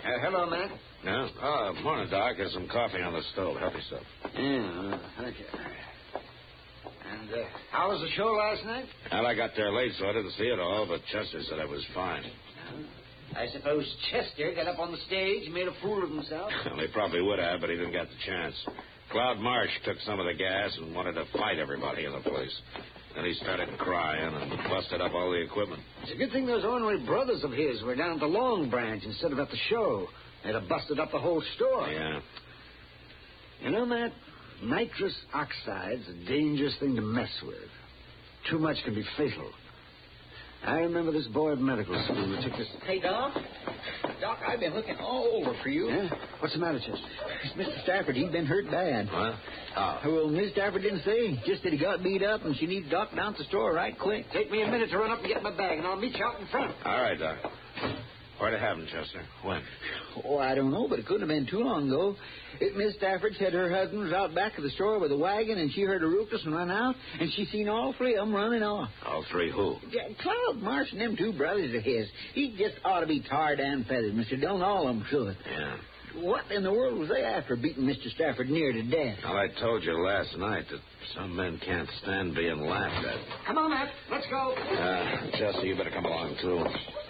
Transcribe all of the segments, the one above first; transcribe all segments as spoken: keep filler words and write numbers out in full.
Uh, hello, Matt. No? Oh, morning, Doc. There's some coffee on the stove. Help yourself. Yeah, uh, thank you. And uh, how was the show last night? Well, I got there late, so I didn't see it all, but Chester said it was fine. I suppose Chester got up on the stage and made a fool of himself. Well, he probably would have, but he didn't get the chance. Cloud Marsh took some of the gas and wanted to fight everybody in the place. Then he started crying and busted up all the equipment. It's a good thing those ornery brothers of his were down at the Long Branch instead of at the show. They'd have busted up the whole store. Yeah. You know, Matt, nitrous oxide's a dangerous thing to mess with. Too much can be fatal. I remember this boy at medical school who took this... Hey, Doc. Doc, I've been looking all over for you. Yeah? What's the matter, Chester? It's Mister Stafford. He's been hurt bad. What? Oh. Well, Miss Stafford didn't say. Just that he got beat up and she needs Doc down at the store right quick. Take me a minute to run up and get my bag, and I'll meet you out in front. All right, Doc. Where'd it happen, Chester? When? Oh, I don't know, but it couldn't have been too long ago. It, Miss Stafford said her husband was out back of the store with a wagon, and she heard a ruckus and run out, and she seen all three of them running off. All three who? Yeah, Cloud Marsh and them two brothers of his. He just ought to be tarred and feathered, Mister Dillon. All of them should. Yeah. What in the world was they after beating Mister Stafford near to death? Well, I told you last night that some men can't stand being laughed at. Come on, Matt. Let's go. Uh, Chester, you better come along, too.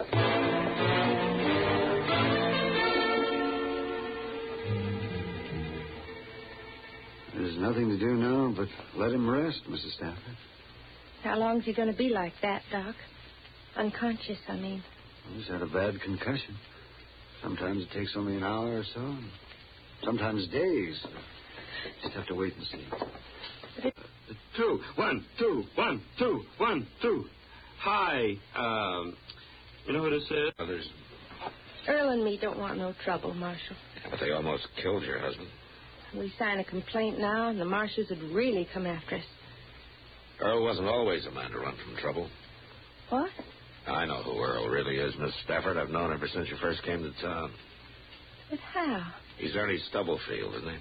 There's nothing to do now but let him rest, Missus Stafford. How long's he going to be like that, Doc? Unconscious, I mean. He's had a bad concussion. Sometimes it takes only an hour or so. And sometimes days. Just have to wait and see. It... Uh, two, one, two, one, two, one, two. Hi. Um, you know what it says? Others. Earl and me don't want no trouble, Marshal. Yeah, but they almost killed your husband. We sign a complaint now, and the Marshes would really come after us. Earl wasn't always a man to run from trouble. What? I know who Earl really is, Miss Stafford. I've known him ever since you first came to town. But how? He's Ernie Stubblefield, isn't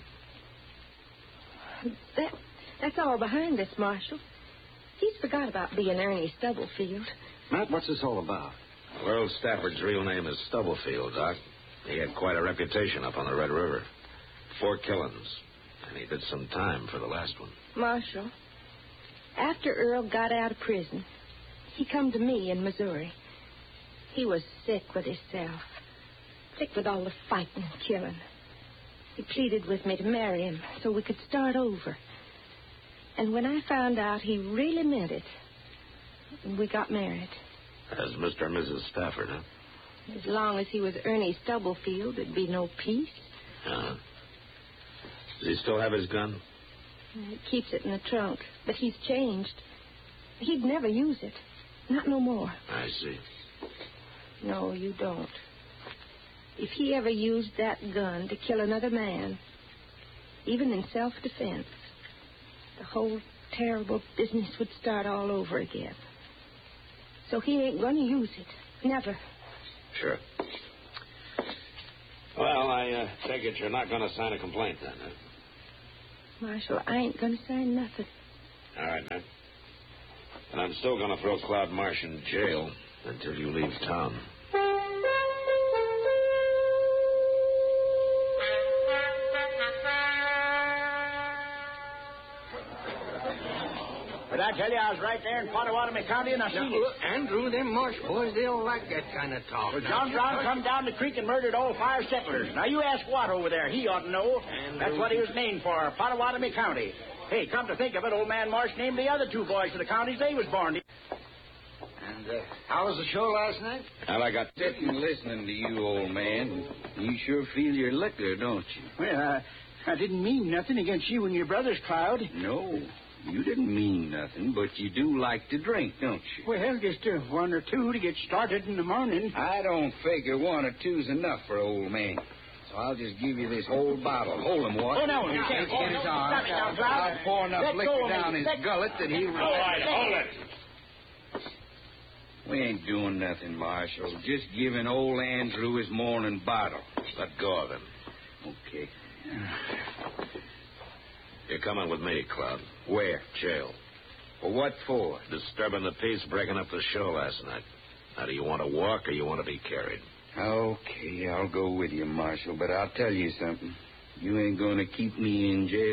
he? That, that's all behind us, Marshal. He's forgot about being Ernie Stubblefield. Matt, what's this all about? Well, Earl Stafford's real name is Stubblefield, Doc. He had quite a reputation up on the Red River. Four killings. And he did some time for the last one. Marshal, after Earl got out of prison, he come to me in Missouri. He was sick with himself. Sick with all the fighting and killing. He pleaded with me to marry him so we could start over. And when I found out he really meant it, we got married. As Mister and Missus Stafford, huh? As long as he was Ernie Stubblefield, there'd be no peace. Uh-huh. Does he still have his gun? He keeps it in the trunk, but he's changed. He'd never use it. Not no more. I see. No, you don't. If he ever used that gun to kill another man, even in self-defense, the whole terrible business would start all over again. So he ain't going to use it. Never. Sure. Well, I uh, take it you're not going to sign a complaint then, huh? Marshal, I ain't going to sign nothing. All right, man. And I'm still going to throw Cloud Marsh in jail until you leave town. But I tell you, I was right there in Pottawatomie County, and I seen it. Andrew, them Marsh boys, they don't like that kind of talk. Well, John Brown come down the creek and murdered old fire settlers. Now, you ask Watt over there. He ought to know. Andrew. That's what he was named for, Pottawatomie County. Hey, come to think of it, old man Marsh named the other two boys to the counties they was born in. And uh, how was the show last night? Well, I got... Sitting listening to you, old man, you sure feel your liquor, don't you? Well, I, I didn't mean nothing against you and your brothers, Cloud. No, you didn't mean nothing, but you do like to drink, don't you? Well, just uh, one or two to get started in the morning. I don't figure one or two's enough for old man. So I'll just give you this whole bottle. Hold him, Watt. Oh, no, you can't. Take Oh, in his no, arm. stop it now, Cloud. I'll pour enough Let go liquor of down me. his Let- gullet that he'll... All right, hold it. We ain't doing nothing, Marshal. Just giving old Andrew his morning bottle. Let go of him. Okay. You're coming with me, Cloud. Where? Jail. Well, what for? Disturbing the peace, breaking up the show last night. Now, do you want to walk or you want to be carried? Okay, I'll go with you, Marshal, but I'll tell you something. You ain't going to keep me in jail